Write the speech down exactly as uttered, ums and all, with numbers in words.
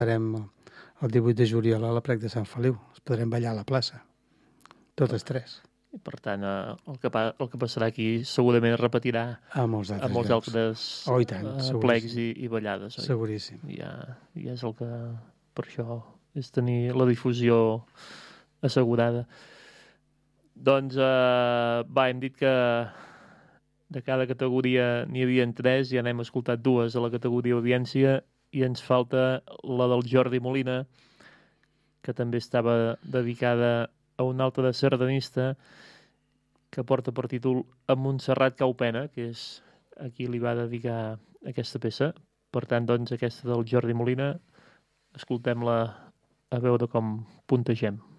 Farem el divuit de juliol a la Plec de Sant Feliu. Es podrem ballar a la plaça. Totes tres. I per tant, eh, el, que pa, el que passarà aquí segurament es repetirà a molts altres, a molts altres oh, i tant, uh, plecs i, i ballades. Oi? Seguríssim. Ja, ja és el que... Per això és tenir la difusió assegurada. Doncs, eh, va, hem dit que de cada categoria n'hi havia tres, ja n'hem escoltat dues a la categoria audiència i ens falta la del Jordi Molina, que també estava dedicada a un altre sardanista que porta per títol A Montserrat cau pena, que és a qui li va dedicar aquesta peça. Per tant, doncs, aquesta del Jordi Molina, escoltem-la a veure com puntegem.